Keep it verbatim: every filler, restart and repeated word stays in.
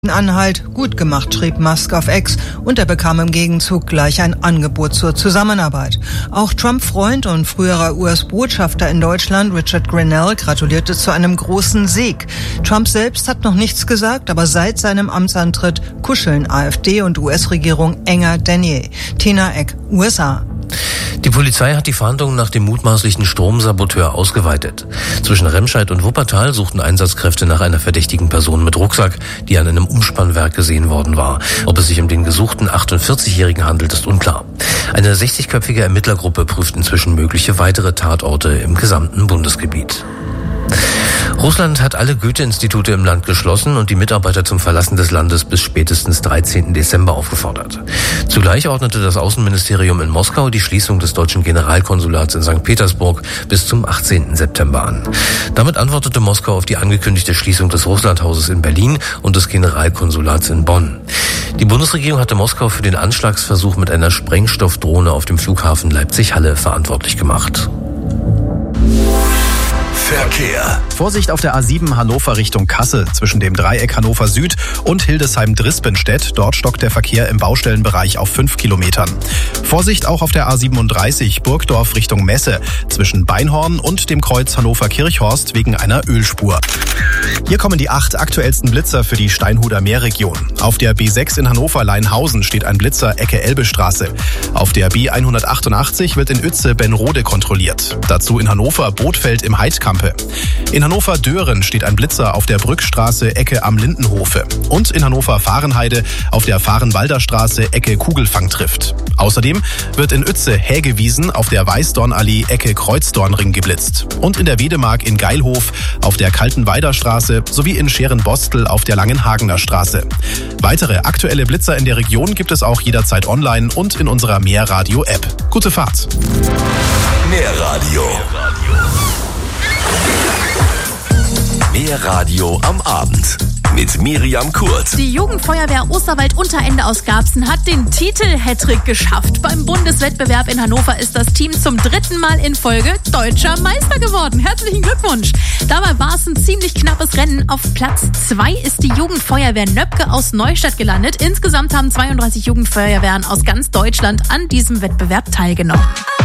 Anhalt gut gemacht, schrieb Musk auf X, und er bekam im Gegenzug gleich ein Angebot zur Zusammenarbeit. Auch Trump-Freund und früherer U S-Botschafter in Deutschland Richard Grenell gratulierte zu einem großen Sieg. Trump selbst hat noch nichts gesagt, aber seit seinem Amtsantritt kuscheln AfD und U S-Regierung enger denn je. Tina Eck, U S A. Die Polizei hat die Fahndungen nach dem mutmaßlichen Stromsaboteur ausgeweitet. Zwischen Remscheid und Wuppertal suchten Einsatzkräfte nach einer verdächtigen Person mit Rucksack, die an einem Umspannwerk gesehen worden war. Ob es sich um den gesuchten achtundvierzigjährigen handelt, ist unklar. Eine sechzigköpfige Ermittlergruppe prüft inzwischen mögliche weitere Tatorte im gesamten Bundesgebiet. Russland hat alle Goethe-Institute im Land geschlossen und die Mitarbeiter zum Verlassen des Landes bis spätestens dreizehnten Dezember aufgefordert. Zugleich ordnete das Außenministerium in Moskau die Schließung des deutschen Generalkonsulats in Sankt Petersburg bis zum achtzehnten September an. Damit antwortete Moskau auf die angekündigte Schließung des Russlandhauses in Berlin und des Generalkonsulats in Bonn. Die Bundesregierung hatte Moskau für den Anschlagsversuch mit einer Sprengstoffdrohne auf dem Flughafen Leipzig-Halle verantwortlich gemacht. Verkehr. Vorsicht auf der A sieben Hannover Richtung Kassel zwischen dem Dreieck Hannover Süd und Hildesheim-Drispenstedt. Dort stockt der Verkehr im Baustellenbereich auf fünf Kilometern. Vorsicht auch auf der A siebenunddreißig Burgdorf Richtung Messe zwischen Beinhorn und dem Kreuz Hannover-Kirchhorst wegen einer Ölspur. Hier kommen die acht aktuellsten Blitzer für die Steinhuder Meerregion. Auf der B sechs in Hannover-Leinhausen steht ein Blitzer Ecke Elbestraße. Auf der B hundertachtundachtzig wird in Uetze Benrode kontrolliert. Dazu in Hannover Bothfeld im Heidkampe. In Hannover-Dören steht ein Blitzer auf der Brückstraße Ecke am Lindenhofe. Und in Hannover-Fahrenheide auf der Fahrenwalder Straße Ecke Kugelfangtrift. Außerdem wird in Uetze Hägewiesen auf der Weißdornallee Ecke Kreuzdornring geblitzt. Und in der Wedemark in Geilhof auf der Kaltenweider Straße sowie in Scherenbostel auf der Langenhagener Straße. Weitere aktuelle Blitzer in der Region gibt es auch jederzeit online und in unserer Mehrradio-App. Gute Fahrt! Mehrradio. Mehrradio am Abend mit Miriam Kurt. Die Jugendfeuerwehr Osterwald-Unterende aus Garbsen hat den Titel-Hattrick geschafft. Beim Bundeswettbewerb in Hannover ist das Team zum dritten Mal in Folge deutscher Meister geworden. Herzlichen Glückwunsch! Dabei war es ein ziemlich knappes Rennen. Auf Platz zwei ist die Jugendfeuerwehr Nöpke aus Neustadt gelandet. Insgesamt haben zweiunddreißig Jugendfeuerwehren aus ganz Deutschland an diesem Wettbewerb teilgenommen.